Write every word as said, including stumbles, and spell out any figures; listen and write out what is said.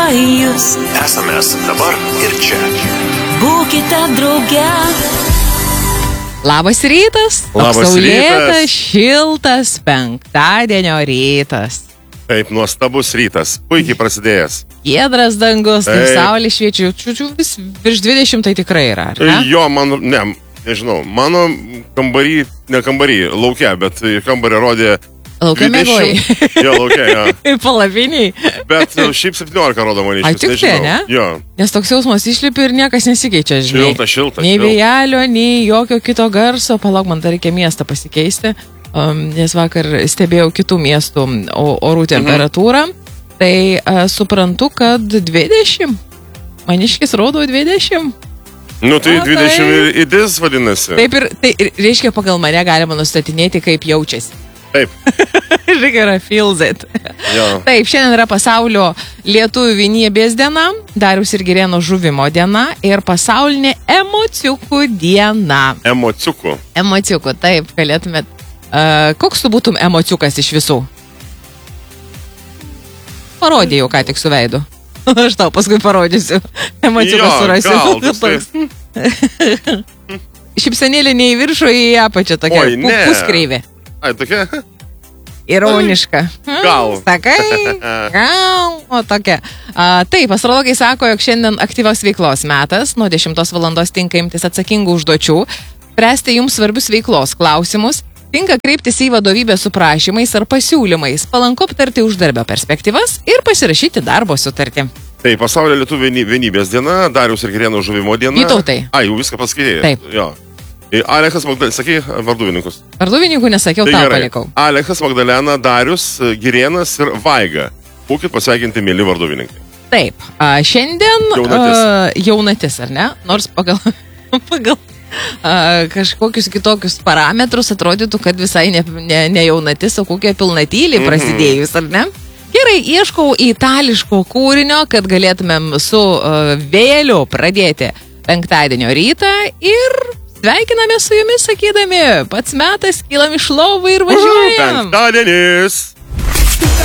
pajus. Esame dabar ir čia. Būkite drauge. Labas rytas. Labas saulėtas, rytas. šiltas penktadienio rytas. Taip, nuostabus rytas. Puikiai prasidėjęs. Giedras dangus, taip Taip. saulė šviečia. Čiūčiu, vis virš dvidešimt tai tikrai yra, ar ne? Jo, mano, ne, nežinau, mano kambarį, ne kambarį, laukia, bet kambarį rodė Laukia mėgoji. Jo, laukia, jo. Palapiniai. Bet šiaip septyniolika rodo man Ai, tik tai, ne? Jo. Nes toks jausmas išlipi ir niekas nesikeičia, žinai. Šilta, šilta. Nei šilta. vėjelio, nei jokio kito garso. Palauk, man dar reikia miestą pasikeisti. Um, nes vakar stebėjau kitų miestų o- orų temperatūrą. Mhm. Tai uh, suprantu, kad dvidešimt. Maniškis rodo dvidešimt. Nu, tai Na, dvidešimt tai- ir idis vadinasi. Taip ir, tai ir reiškia, pagal mane galima nustatinėti, kaip jaučiasi. Taip. Reikia yra feels it. Jo. Taip, šiandien yra pasaulio lietuvių vienybės diena, Dariaus ir Girėno žuvimo diena ir pasaulinė emociukų diena. Emociukų. Emociukų, taip, galėtumėt. Uh, koks tu būtum emociukas iš visų? Parodėjau, ką tik su veidu. Aš tau paskui parodysiu. Emociukas Jo, surasiu. gal, toksai. Šipsenėlė ne į viršų, į apačią tokia. Oi, ne. Puskreivė. Ai, tokia? Ironiška. Gal. Sakai? Gal. O tokia. A, taip, astrologai sako, jog šiandien aktyvios veiklos metas. Nuo dešimtos valandos tinka imtis atsakingų užduočių, spręsti jums svarbius veiklos klausimus. Tinka kreiptis į vadovybę su prašymais ar pasiūlymais, palanku aptarti uždarbio perspektyvas ir pasirašyti darbo sutartį. Taip, pasaulio lietuvių vieny- vienybės diena, Dariaus ir Girėno žuvimo diena. Vytautai. Ai, jau viską paskaitėjai. Taip. Jo. Ir Alekas Magdalena, sakai, varduvininkus. Varduvininkų nesakiau, Tai tau gerai. palikau. Alekas, Magdalena, Darius, Girėnas ir Vaiga. Būkit pasveikinti, mėly varduvininkai. Taip, a, šiandien Jaunatis. a, jaunatis, ar ne? Nors pagal, pagal a, kažkokius kitokius parametrus atrodytų, kad visai ne, ne, ne jaunatis, o kokia pilnatylė prasidėjus, ar ne? Gerai, ieškau itališko kūrinio, kad galėtumėm su a, vėliu pradėti penktadienio rytą ir sveikiname su jumis sakydami, pats metas, kylam iš lovų ir važiuojam. Penktadienis.